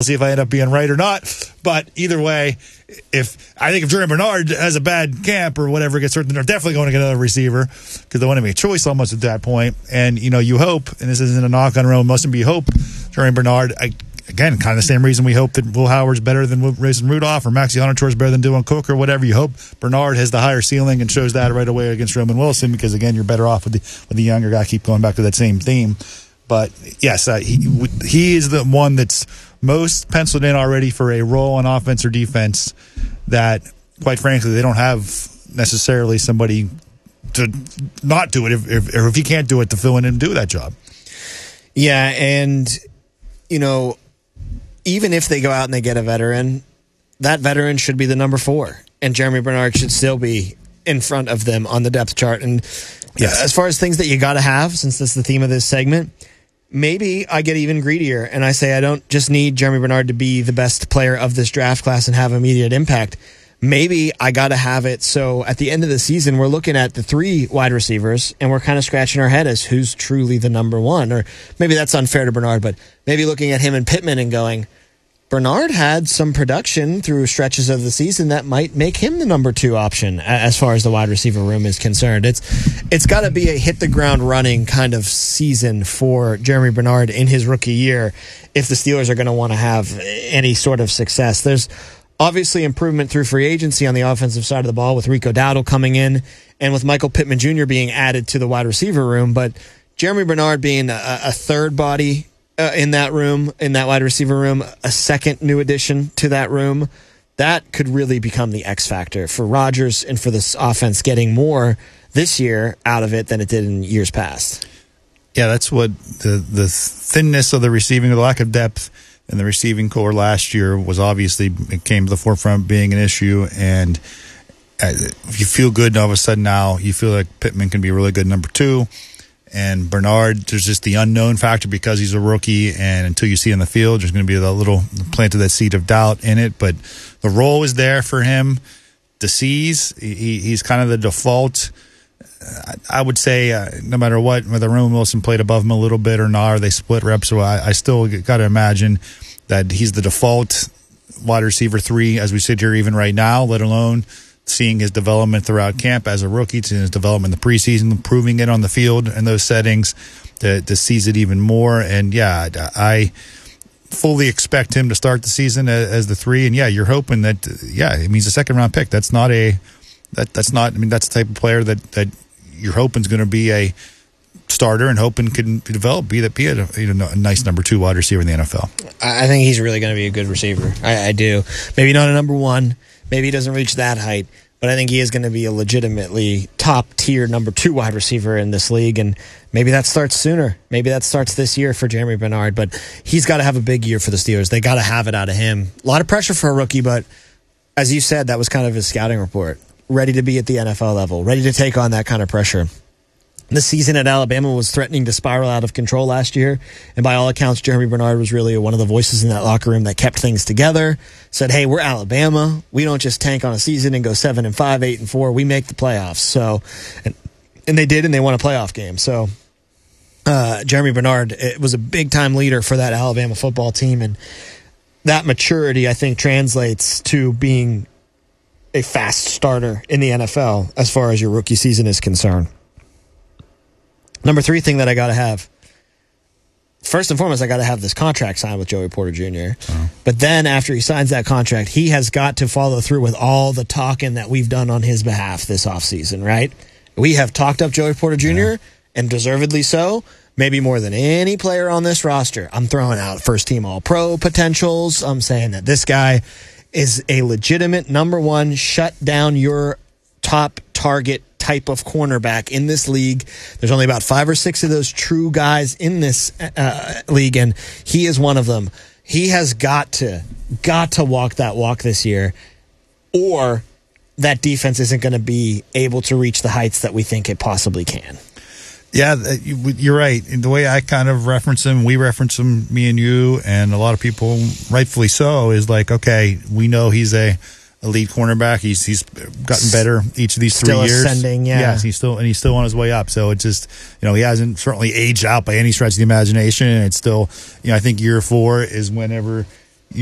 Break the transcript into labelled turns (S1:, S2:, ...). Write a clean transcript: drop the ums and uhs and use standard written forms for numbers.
S1: see if I end up being right or not. But either way, if Jeremy Bernard has a bad camp or whatever, gets hurt, then they're definitely going to get another receiver because they want to make a choice almost at that point. And, you hope, and this isn't a knock on Rome, mustn't be hope, Jeremy Bernard, again, kind of the same reason we hope that Will Howard's better than Mason Rudolph or Maxi Honotor's better than Dylan Cook or whatever. You hope Bernard has the higher ceiling and shows that right away against Roman Wilson because, again, you're better off with the younger guy. Keep going back to that same theme. But, yes, he is the one that's most penciled in already for a role on offense or defense that, quite frankly, they don't have necessarily somebody to not do it if he can't do it to fill in and do that job.
S2: Yeah, and, even if they go out and they get a veteran, that veteran should be the number 4, and Jeremy Bernard should still be in front of them on the depth chart. And as far as things that you got to have, since this is the theme of this segment, maybe I get even greedier and I say I don't just need Jeremy Bernard to be the best player of this draft class and have immediate impact. Maybe I got to have it so at the end of the season we're looking at the 3 wide receivers and we're kind of scratching our head as who's truly the number 1. Or maybe that's unfair to Bernard, but maybe looking at him and Pittman and going, Bernard had some production through stretches of the season that might make him the number 2 option as far as the wide receiver room is concerned. It's got to be a hit the ground running kind of season for Jeremy Bernard in his rookie year if the Steelers are going to want to have any sort of success. There's obviously improvement through free agency on the offensive side of the ball with Rico Dowdle coming in and with Michael Pittman Jr. being added to the wide receiver room, but Jeremy Bernard being a third body in that room, in that wide receiver room, a second new addition to that room, that could really become the X factor for Rodgers and for this offense getting more this year out of it than it did in years past.
S1: Yeah, that's what the thinness of the receiving, the lack of depth in the receiving core last year was obviously, it came to the forefront being an issue. And if you feel good, and all of a sudden now you feel like Pittman can be a really good number 2. And Bernard, there's just the unknown factor because he's a rookie, and until you see it in the field, there's going to be a little planted that seed of doubt in it. But the role is there for him to seize. He's kind of the default. I would say no matter what, whether Roman Wilson played above him a little bit or not, or they split reps, so I still got to imagine that he's the default wide receiver 3 as we sit here even right now, let alone seeing his development throughout camp as a rookie, to his development in the preseason, improving it on the field in those settings to seize it even more. And yeah, I fully expect him to start the season as the 3. And yeah, you're hoping that, it means a second round pick. That's not that's the type of player that you're hoping is going to be a starter and hoping can develop, be a nice number 2 wide receiver in the NFL.
S2: I think he's really going to be a good receiver. I do. Maybe not a number 1. Maybe he doesn't reach that height, but I think he is going to be a legitimately top-tier number 2 wide receiver in this league, and maybe that starts sooner. Maybe that starts this year for Jeremy Bernard, but he's got to have a big year for the Steelers. They got to have it out of him. A lot of pressure for a rookie, but as you said, that was kind of his scouting report. Ready to be at the NFL level, ready to take on that kind of pressure. The season at Alabama was threatening to spiral out of control last year, and by all accounts, Jeremy Bernard was really one of the voices in that locker room that kept things together, said, hey, we're Alabama. We don't just tank on a season and go 7-5, 8-4. We make the playoffs. So, and they did, and they won a playoff game. So Jeremy Bernard, it was a big-time leader for that Alabama football team, and that maturity, I think, translates to being a fast starter in the NFL as far as your rookie season is concerned. Number 3 thing that I got to have. First and foremost, I got to have this contract signed with Joey Porter Jr. But then after he signs that contract, he has got to follow through with all the talking that we've done on his behalf this offseason, right? We have talked up Joey Porter Jr., and deservedly so, maybe more than any player on this roster. I'm throwing out first-team All-Pro potentials. I'm saying that this guy is a legitimate number 1, shut down your top target type of cornerback in this league. There's only about 5 or 6 of those true guys in this league, and he is one of them. He has got to walk that walk this year, or that defense isn't going to be able to reach the heights that we think it possibly can.
S1: Yeah, you're right. The way I kind of reference him, we reference him, me and you, and a lot of people, rightfully so, is like, okay, we know he's a elite cornerback. He's gotten better each of these 3 years.
S2: Still ascending, yeah.
S1: Yes, he's still on his way up. So it's just, he hasn't certainly aged out by any stretch of the imagination. And it's still, I think year 4 is whenever